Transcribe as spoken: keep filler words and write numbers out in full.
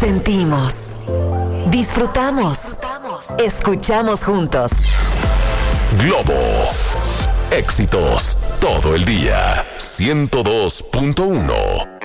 Sentimos, disfrutamos, escuchamos juntos. Globo, éxitos todo el día. ciento dos punto uno